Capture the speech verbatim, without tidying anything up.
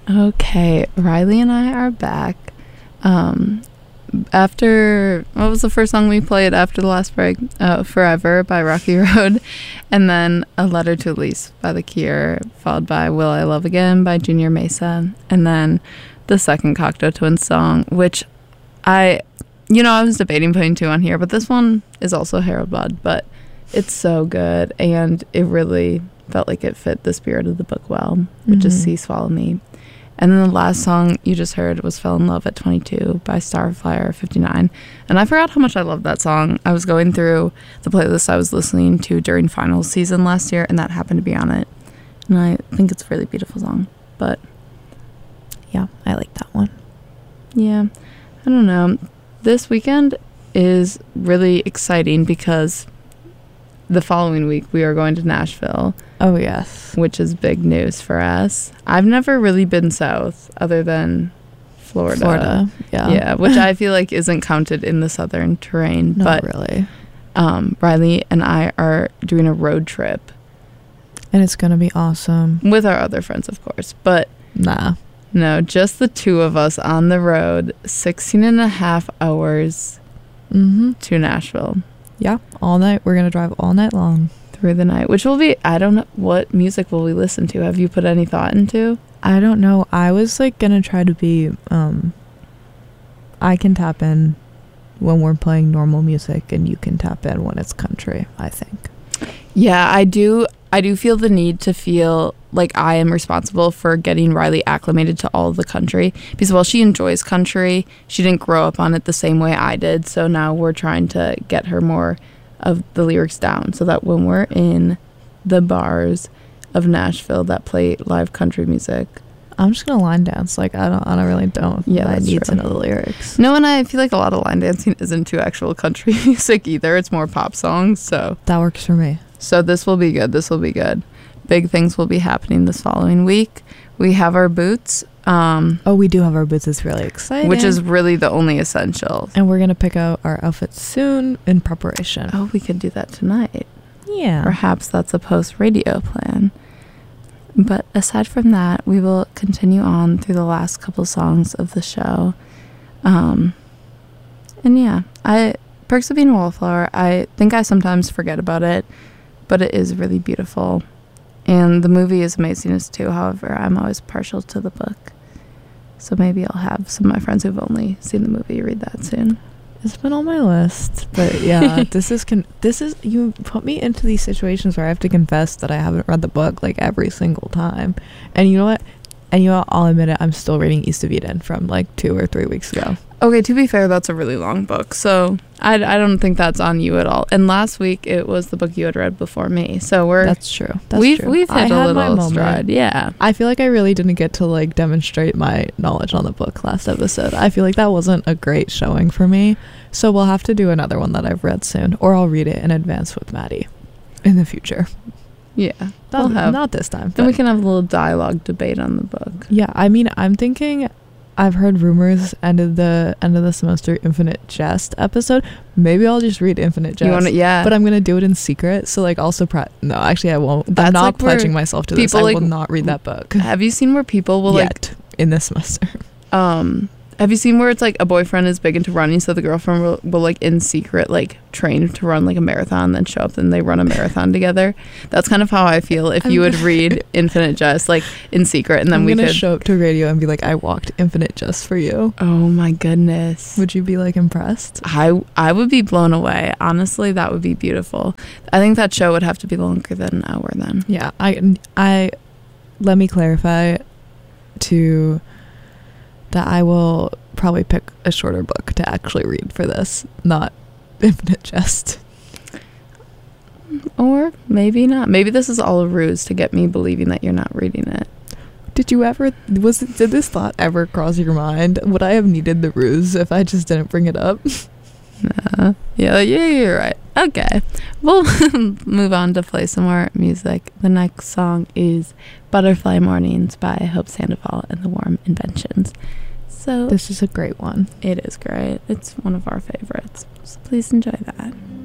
Okay, Riley and I are back. Um, after, what was the first song we played after the last break? Uh, Forever by Rocky Road. And then A Letter to Elise by The Cure, followed by Will I Love Again by Junior Mesa. And then the second Cocteau Twins song, which I, you know, I was debating putting two on here, but this one is also Harold Blood, but it's so good. And it really felt like it fit the spirit of the book well, which Mhm. is See Swallow Me. And then the last song you just heard was Fell in Love at twenty-two by Starflyer fifty-nine. And I forgot how much I loved that song. I was going through the playlist I was listening to during finals season last year, and that happened to be on it. And I think it's a really beautiful song. But Yeah, I like that one. yeah, I don't know. This weekend is really exciting because the following week we are going to Nashville, Oh, yes. which is big news for us. I've never really been south other than Florida. Florida, yeah. Yeah, which I feel like isn't counted in the southern terrain. Not but really. um, Riley and I are doing a road trip And it's going to be awesome. with our other friends, of course. But Nah. no, just the two of us on the road, sixteen and a half hours Mm-hmm. to Nashville Yeah, all night. We're going to drive all night long. through the night, which will be, I don't know, what music will we listen to? Have you put any thought into? I don't know. I was like going to try to be, um, I can tap in when we're playing normal music and you can tap in when it's country, I think. Yeah, I do. I do feel the need to feel like I am responsible for getting Riley acclimated to all of the country because while she enjoys country, she didn't grow up on it the same way I did. So now we're trying to get her more of the lyrics down so that when we're in the bars of Nashville that play live country music. I'm just gonna line dance. Like I don't, I don't really don't. Yeah, I that's need true. to know the lyrics. No, and I feel like a lot of line dancing isn't to actual country music either. It's more pop songs. So That works for me. So this will be good. This will be good. Big things will be happening this following week. We have our boots, um, Oh, we do have our boots. It's really exciting. which is really the only essential. and we're gonna pick out our outfits soon in preparation. Oh, we could do that tonight. Yeah. Perhaps that's a post-radio plan. But aside from that, we will continue on through the last couple songs of the show. Um, and yeah, I Perks of Being a Wallflower, I think I sometimes forget about it, but it is really beautiful. And the movie is amazing as too. However, I'm always partial to the book. So maybe I'll have some of my friends who've only seen the movie read that soon. It's been on my list, but yeah, this is con- this is you put me into these situations where I have to confess that I haven't read the book like every single time. And you know what? And you know what? I'll admit it. I'm still reading East of Eden from like two or three weeks ago. Okay, to be fair, that's a really long book, so I, I don't think that's on you at all. And last week, it was the book you had read before me, so we're That's true. That's we've true. we've I hit had a my little moment. stride, yeah. I feel like I really didn't get to like demonstrate my knowledge on the book last episode. I feel like that wasn't a great showing for me. So we'll have to do another one that I've read soon, or I'll read it in advance with Maddie in the future. Yeah, Not, we'll have. not this time. Then we but- can have a little dialogue debate on the book. Yeah, I mean, I'm thinking. I've heard rumors end of the end of the semester Infinite Jest episode. Maybe I'll just read Infinite Jest. You want to, yeah. But I'm gonna do it in secret. So like also pre- no, actually I won't. That's I'm not like where pledging myself to this. people, I like, will not read that book have you seen where people will yet in this semester. like, um, have you seen where it's like a boyfriend is big into running, so the girlfriend will, will like in secret like train to run like a marathon, then show up and they run a marathon together. That's kind of how I feel if I'm you would gonna- read Infinite Jest like in secret, and then I'm we gonna could. show up to radio and be like, I walked Infinite Just for you. Oh my goodness. Would you be like impressed? I I would be blown away. Honestly, that would be beautiful. I think that show would have to be longer than an hour then. Yeah, I I let me clarify to that I will probably pick a shorter book to actually read for this, not Infinite Jest. Or maybe not. Maybe this is all a ruse to get me believing that you're not reading it. Did you ever was it, did this thought ever cross your mind? Would I have needed the ruse if I just didn't bring it up? Nah. Yeah, yeah, you're right. Okay. We'll move on to play some more music. The next song is Butterfly Mornings by Hope Sandoval and the Warm Inventions. So This is a great one. it is great. It's one of our favorites. So please enjoy that.